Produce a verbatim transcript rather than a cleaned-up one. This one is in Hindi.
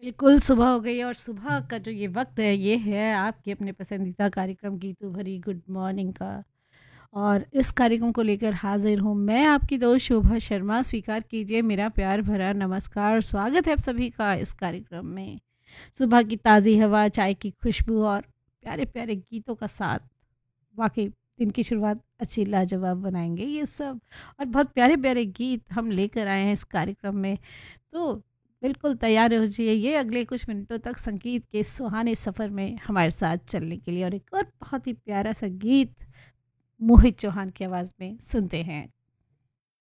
बिल्कुल सुबह हो गई है और सुबह का जो ये वक्त है ये है आपके अपने पसंदीदा कार्यक्रम गीतू भरी गुड मॉर्निंग का। और इस कार्यक्रम को लेकर हाजिर हूँ मैं आपकी दोस्त शोभा शर्मा। स्वीकार कीजिए मेरा प्यार भरा नमस्कार। स्वागत है आप सभी का इस कार्यक्रम में। सुबह की ताज़ी हवा, चाय की खुशबू और प्यारे प्यारे गीतों का साथ वाकई दिन की शुरुआत अच्छी लाजवाब बनाएंगे ये सब। और बहुत प्यारे प्यारे गीत हम लेकर आए हैं इस कार्यक्रम में। तो बिल्कुल तैयार हो जाइए ये अगले कुछ मिनटों तक संगीत के सुहाने सफ़र में हमारे साथ चलने के लिए। और एक और बहुत ही प्यारा सा गीत मोहित चौहान की आवाज़ में सुनते हैं।